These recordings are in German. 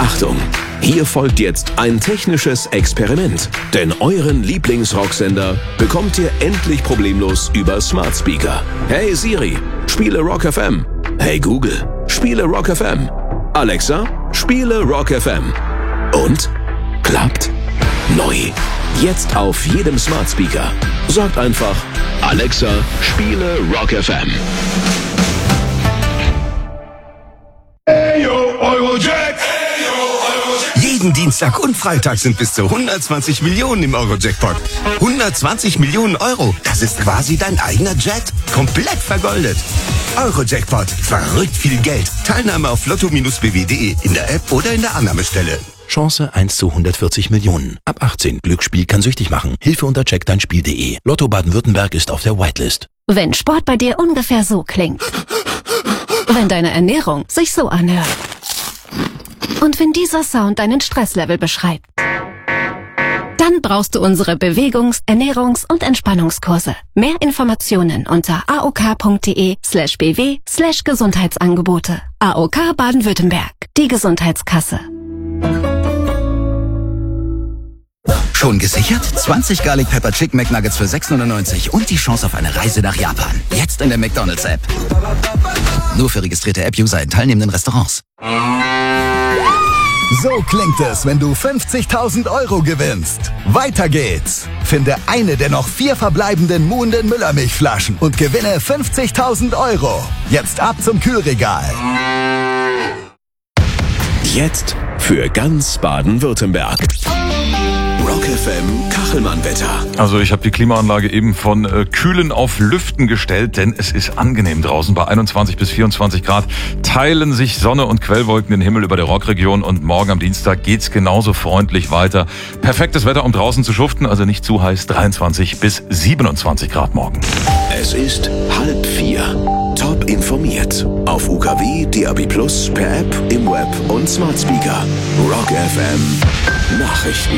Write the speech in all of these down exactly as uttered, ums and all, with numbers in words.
Achtung! Hier folgt jetzt ein technisches Experiment. Denn euren Lieblingsrocksender bekommt ihr endlich problemlos über Smart Speaker. Hey Siri, spiele Rock F M. Hey Google, spiele Rock F M. Alexa, spiele Rock F M. Und? Klappt? Neu. Jetzt auf jedem Smart Speaker. Sagt einfach, Alexa, spiele Rock F M. Jeden Dienstag und Freitag sind bis zu hundertzwanzig Millionen im Euro-Jackpot. hundertzwanzig Millionen Euro, das ist quasi dein eigener Jet. Komplett vergoldet. Euro-Jackpot, verrückt viel Geld. Teilnahme auf lotto b w punkt de, in der App oder in der Annahmestelle. Chance eins zu hundertvierzig Millionen. Ab achtzehn. Glücksspiel kann süchtig machen. Hilfe unter check dein spiel punkt de. Lotto Baden-Württemberg ist auf der Whitelist. Wenn Sport bei dir ungefähr so klingt. Wenn deine Ernährung sich so anhört. Und wenn dieser Sound deinen Stresslevel beschreibt. Dann brauchst du unsere Bewegungs-, Ernährungs- und Entspannungskurse. Mehr Informationen unter aok.de slash bw slash Gesundheitsangebote. A O K Baden-Württemberg. Die Gesundheitskasse. Schon gesichert? zwanzig Garlic Pepper Chicken McNuggets für sechs neunundneunzig und die Chance auf eine Reise nach Japan. Jetzt in der McDonald's-App. Nur für registrierte App-User in teilnehmenden Restaurants. So klingt es, wenn du fünfzigtausend Euro gewinnst. Weiter geht's. Finde eine der noch vier verbleibenden Muhnden Müllermilchflaschen und gewinne fünfzigtausend Euro. Jetzt ab zum Kühlregal. Jetzt für ganz Baden-Württemberg. Rock F M Kachelmann-Wetter. Also ich habe die Klimaanlage eben von äh, Kühlen auf Lüften gestellt, denn es ist angenehm draußen. Bei einundzwanzig bis vierundzwanzig Grad teilen sich Sonne und Quellwolken den Himmel über der Rockregion und morgen am Dienstag geht's genauso freundlich weiter. Perfektes Wetter, um draußen zu schuften, also nicht zu heiß, dreiundzwanzig bis siebenundzwanzig Grad morgen. Es ist halb vier. Top informiert. Auf U K W, D A B plus, per App, im Web und Smart Speaker. Rock F M Nachrichten.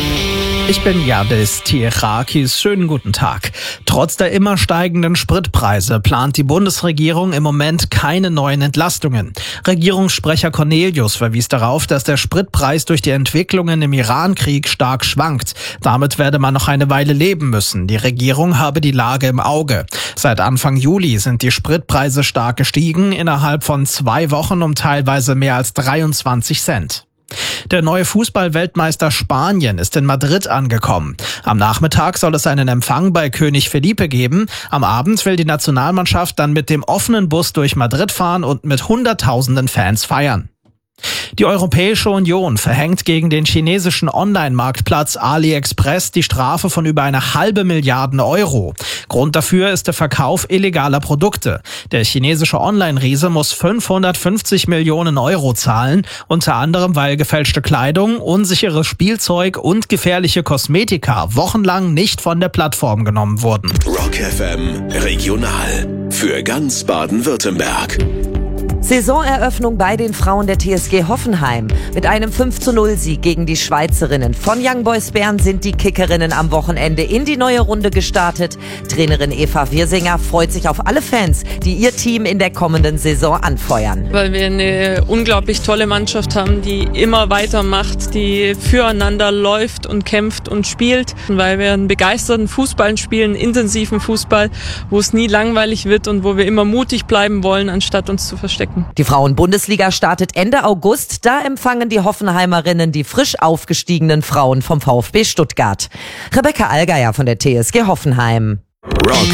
Ich bin Yadis Tirakis. Schönen guten Tag. Trotz der immer steigenden Spritpreise plant die Bundesregierung im Moment keine neuen Entlastungen. Regierungssprecher Cornelius verwies darauf, dass der Spritpreis durch die Entwicklungen im Iran-Krieg stark schwankt. Damit werde man noch eine Weile leben müssen. Die Regierung habe die Lage im Auge. Seit Anfang Juli sind die Spritpreise stark gestiegen, innerhalb von zwei Wochen um teilweise mehr als dreiundzwanzig Cent. Der neue Fußball-Weltmeister Spanien ist in Madrid angekommen. Am Nachmittag soll es einen Empfang bei König Felipe geben. Am Abend will die Nationalmannschaft dann mit dem offenen Bus durch Madrid fahren und mit Hunderttausenden Fans feiern. Die Europäische Union verhängt gegen den chinesischen Online-Marktplatz AliExpress die Strafe von über eine halbe Milliarde Euro. Grund dafür ist der Verkauf illegaler Produkte. Der chinesische Online-Riese muss fünfhundertfünfzig Millionen Euro zahlen, unter anderem weil gefälschte Kleidung, unsicheres Spielzeug und gefährliche Kosmetika wochenlang nicht von der Plattform genommen wurden. Rock F M Regional für ganz Baden-Württemberg. Saisoneröffnung bei den Frauen der T S G Hoffenheim. Mit einem fünf zu null Sieg gegen die Schweizerinnen von Young Boys Bern sind die Kickerinnen am Wochenende in die neue Runde gestartet. Trainerin Eva Wirsinger freut sich auf alle Fans, die ihr Team in der kommenden Saison anfeuern. Weil wir eine unglaublich tolle Mannschaft haben, die immer weitermacht, die füreinander läuft und kämpft und spielt. Weil wir einen begeisterten Fußball spielen, einen intensiven Fußball, wo es nie langweilig wird und wo wir immer mutig bleiben wollen, anstatt uns zu verstecken. Die Frauen-Bundesliga startet Ende August. Da empfangen die Hoffenheimerinnen die frisch aufgestiegenen Frauen vom VfB Stuttgart. Rebecca Allgeier von der T S G Hoffenheim. Rock